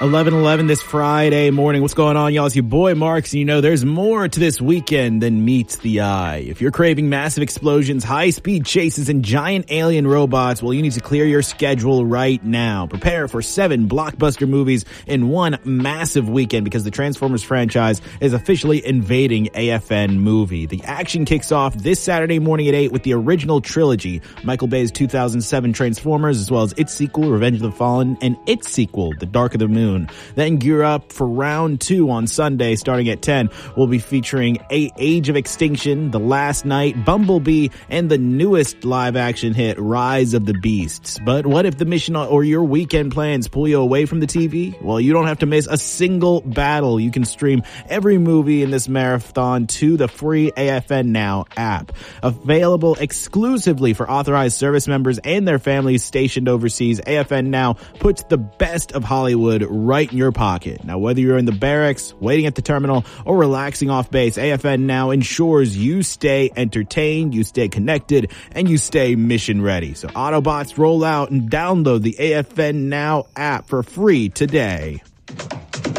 11:11 this Friday morning. What's going on, y'all? It's your boy Marks, and you know there's more to this weekend than meets the eye. If you're craving massive explosions, high-speed chases, and giant alien robots, well, you need to clear your schedule right now. Prepare for 7 blockbuster movies in one massive weekend because the Transformers franchise is officially invading AFN Movie. The action kicks off this Saturday morning at 8 with the original trilogy, Michael Bay's 2007 Transformers, as well as its sequel, Revenge of the Fallen, and its sequel, The Dark of the Moon. Then gear up for round 2 on Sunday starting at 10. We'll be featuring Age of Extinction, The Last Night, Bumblebee, and the newest live action hit, Rise of the Beasts. But what if the mission or your weekend plans pull you away from the TV? Well, you don't have to miss a single battle. You can stream every movie in this marathon to the free AFN Now app. Available exclusively for authorized service members and their families stationed overseas, AFN Now puts the best of Hollywood right in your pocket. Now, whether you're in the barracks, waiting at the terminal, or relaxing off base, AFN Now ensures you stay entertained, you stay connected, and you stay mission ready. So Autobots, roll out and download the AFN Now app for free today.